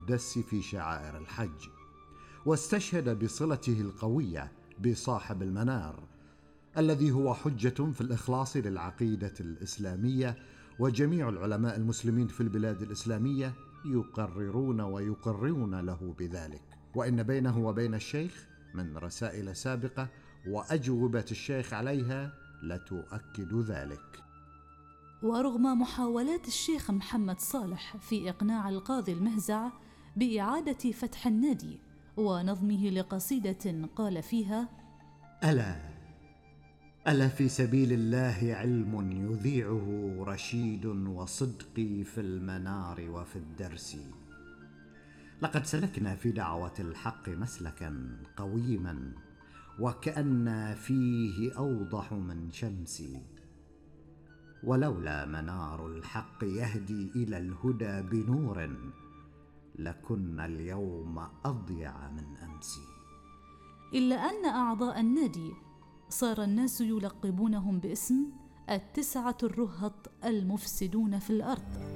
الدس في شعائر الحج، واستشهد بصلته القوية بصاحب المنار الذي هو حجة في الإخلاص للعقيدة الإسلامية. وجميع العلماء المسلمين في البلاد الإسلامية يقررون ويقرون له بذلك، وإن بينه وبين الشيخ من رسائل سابقة وأجوبة الشيخ عليها لتؤكد ذلك. ورغم محاولات الشيخ محمد صالح في إقناع القاضي المهزع بإعادة فتح النادي ونظمه لقصيدة قال فيها: ألا في سبيل الله علم يذيعه رشيد وصدقي في المنار وفي الدرس، لقد سلكنا في دعوة الحق مسلكا قويما وكأن فيه أوضح من شمسي، ولولا منار الحق يهدي إلى الهدى بنور لكنا اليوم أضيع من أمس. إلا أن أعضاء النادي صار الناس يلقبونهم باسم 9 الرهط المفسدون في الأرض.